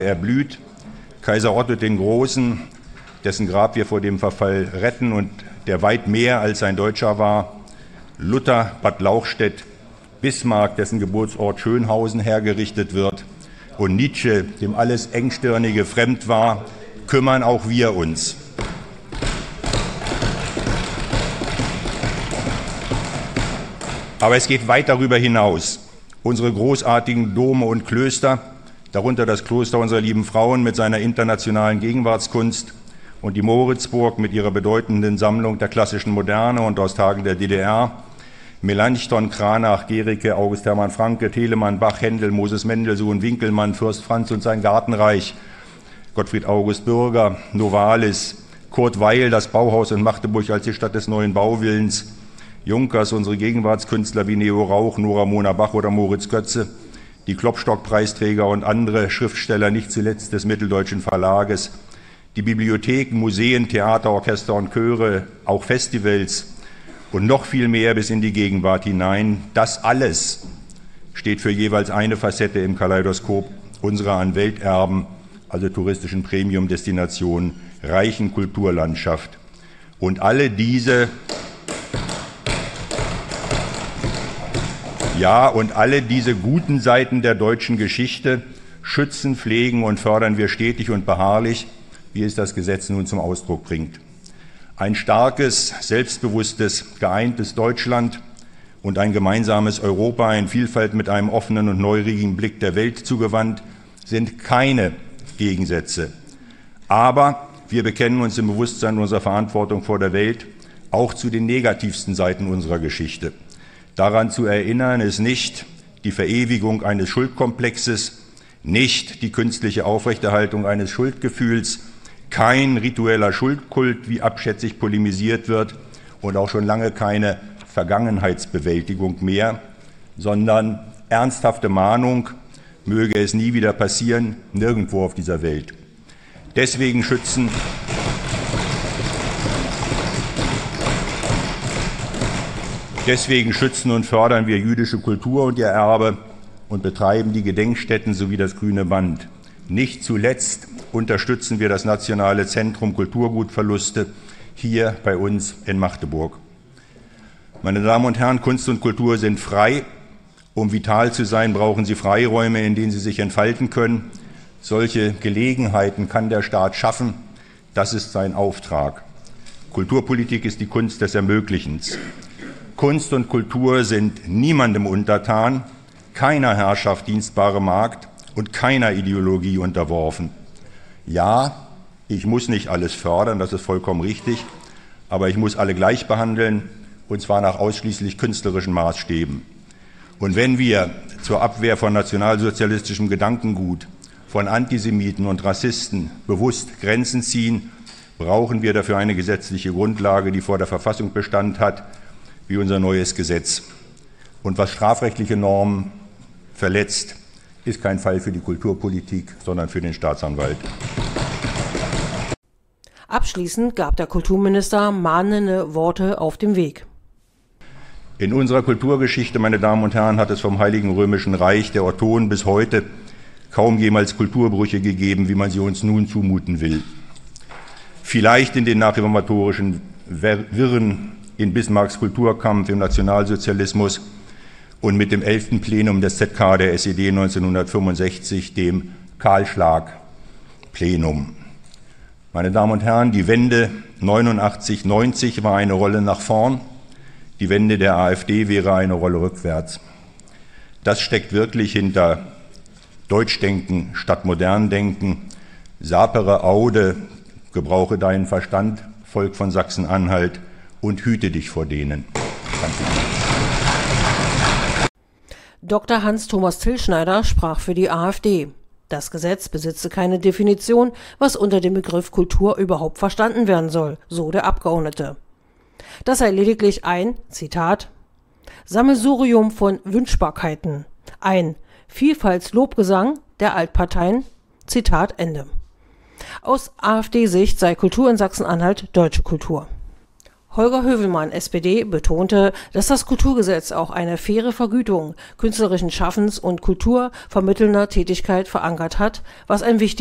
erblüht. Kaiser Otto den Großen, dessen Grab wir vor dem Verfall retten und der weit mehr als ein Deutscher war. Luther, Bad Lauchstädt, Bismarck, dessen Geburtsort Schönhausen hergerichtet wird. Und Nietzsche, dem alles Engstirnige fremd war, kümmern auch wir uns. Aber es geht weit darüber hinaus. Unsere großartigen Dome und Klöster, darunter das Kloster unserer lieben Frauen mit seiner internationalen Gegenwartskunst und die Moritzburg mit ihrer bedeutenden Sammlung der klassischen Moderne und aus Tagen der DDR, Melanchthon, Cranach, Gericke, August Hermann Francke, Telemann, Bach, Händel, Moses Mendelssohn, Winkelmann, Fürst Franz und sein Gartenreich, Gottfried August Bürger, Novalis, Kurt Weil, das Bauhaus in Magdeburg als die Stadt des neuen Bauwillens, Junkers, unsere Gegenwartskünstler wie Neo Rauch, Nora Mona Bach oder Moritz Götze, die Klopstock-Preisträger und andere Schriftsteller, nicht zuletzt des Mitteldeutschen Verlages, die Bibliotheken, Museen, Theater, Orchester und Chöre, auch Festivals und noch viel mehr bis in die Gegenwart hinein. Das alles steht für jeweils eine Facette im Kaleidoskop unserer an Welterben, also touristischen Premium-Destinationen, reichen Kulturlandschaft. Und alle diese guten Seiten der deutschen Geschichte schützen, pflegen und fördern wir stetig und beharrlich, wie es das Gesetz nun zum Ausdruck bringt. Ein starkes, selbstbewusstes, geeintes Deutschland und ein gemeinsames Europa in Vielfalt mit einem offenen und neugierigen Blick der Welt zugewandt, sind keine Gegensätze. Aber wir bekennen uns im Bewusstsein unserer Verantwortung vor der Welt auch zu den negativsten Seiten unserer Geschichte. Daran zu erinnern ist nicht die Verewigung eines Schuldkomplexes, nicht die künstliche Aufrechterhaltung eines Schuldgefühls, kein ritueller Schuldkult, wie abschätzig polemisiert wird, und auch schon lange keine Vergangenheitsbewältigung mehr, sondern ernsthafte Mahnung, möge es nie wieder passieren, nirgendwo auf dieser Welt. Deswegen schützen und fördern wir jüdische Kultur und ihr Erbe und betreiben die Gedenkstätten sowie das Grüne Band. Nicht zuletzt unterstützen wir das Nationale Zentrum Kulturgutverluste hier bei uns in Magdeburg. Meine Damen und Herren, Kunst und Kultur sind frei. Um vital zu sein, brauchen sie Freiräume, in denen sie sich entfalten können. Solche Gelegenheiten kann der Staat schaffen. Das ist sein Auftrag. Kulturpolitik ist die Kunst des Ermöglichens. Kunst und Kultur sind niemandem untertan, keiner Herrschaft dienstbare Magd und keiner Ideologie unterworfen. Ja, ich muss nicht alles fördern, das ist vollkommen richtig, aber ich muss alle gleich behandeln, und zwar nach ausschließlich künstlerischen Maßstäben. Und wenn wir zur Abwehr von nationalsozialistischem Gedankengut, von Antisemiten und Rassisten bewusst Grenzen ziehen, brauchen wir dafür eine gesetzliche Grundlage, die vor der Verfassung Bestand hat, wie unser neues Gesetz. Und was strafrechtliche Normen verletzt, ist kein Fall für die Kulturpolitik, sondern für den Staatsanwalt. Abschließend gab der Kulturminister mahnende Worte auf dem Weg. In unserer Kulturgeschichte, meine Damen und Herren, hat es vom Heiligen Römischen Reich der Ottonen bis heute kaum jemals Kulturbrüche gegeben, wie man sie uns nun zumuten will. Vielleicht in den nachreformatorischen Wirren in Bismarcks Kulturkampf im Nationalsozialismus und mit dem 11. Plenum des ZK der SED 1965, dem Kahlschlag-Plenum. Meine Damen und Herren, die Wende 89-90 war eine Rolle nach vorn, die Wende der AfD wäre eine Rolle rückwärts. Das steckt wirklich hinter Deutschdenken statt Moderndenken. Sapere aude, gebrauche deinen Verstand, Volk von Sachsen-Anhalt, und hüte dich vor denen. Danke. Dr. Hans-Thomas Tillschneider sprach für die AfD. Das Gesetz besitze keine Definition, was unter dem Begriff Kultur überhaupt verstanden werden soll, so der Abgeordnete. Das sei lediglich ein, Zitat, Sammelsurium von Wünschbarkeiten, ein Vielfaltslobgesang der Altparteien, Zitat Ende. Aus AfD-Sicht sei Kultur in Sachsen-Anhalt deutsche Kultur. Holger Hövelmann, SPD, betonte, dass das Kulturgesetz auch eine faire Vergütung künstlerischen Schaffens und kulturvermittelnder Tätigkeit verankert hat, was ein wichtiges